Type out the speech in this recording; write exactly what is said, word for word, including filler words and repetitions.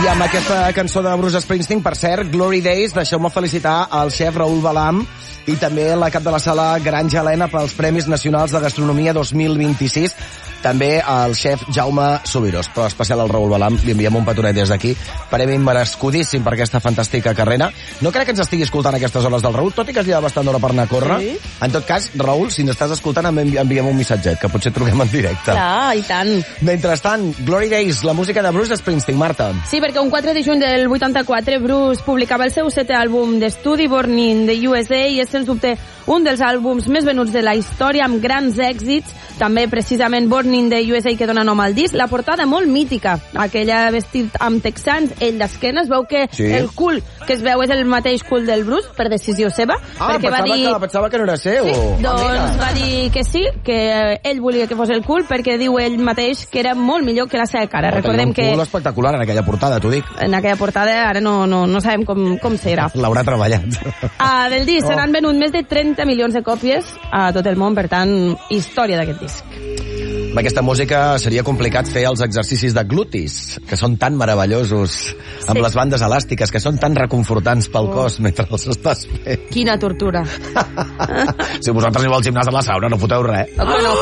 I amb aquesta cançó de Bruce Springsteen, per cert, Glory Days, deixeu-me felicitar al xef Raül Balam i també la cap de la sala Granja Helena pels Premis Nacionals de Gastronomia dos mil vint-i-sis, també al xef Jaume Subirós, però especial al Raül Balam, li enviem un petonet des d'aquí, premi merescudíssim per aquesta fantàstica carrera. No crec que ens estigui escoltant a aquestes hores del Raül, tot i que es lleva bastant d'hora per anar a córrer. Sí. En tot cas, Raül, si ens estàs escoltant, envi enviem un missatget, que potser truquem en directe. Clar, i tant. Mentrestant, Glory Days, la música de Bruce Springsteen, Marta. Sí, perquè un quatre de juny del vuitanta-quatre Bruce publicava el seu setè àlbum d'estudi, Born in the U S A, i és sens dubte un dels àlbums més venuts de la història, amb grans èxits, també precisament Born in the U S A, que dona nom al disc. La portada molt mítica, aquella vestit amb texans, ell d'esquena, es veu que sí. El cul que es veu és el mateix cul del Bruce, per decisió seva. Ah, perquè pensava, va dir... que, pensava que no era seu. Sí, doncs ah, va dir que sí, que ell volia que fos el cul, perquè diu ell mateix que era molt millor que la seva cara. Oh, Recordem que... un cul espectacular en aquella portada, t'ho dic. En aquella portada ara no, no, no sabem com, com serà. L'haurà treballat. Ah, del disc oh. se n'han venut més de trenta milions de còpies a tot el món, per tant, història d'aquest disc. Amb aquesta música seria complicat fer els exercicis de glutis, que són tan meravellosos, amb sí. Les bandes elàstiques, que són tan reconfortants pel oh. cos mentre els estàs fent. Quina tortura. Si vosaltres aneu al gimnàs a la sauna, no foteu res. Oh, no.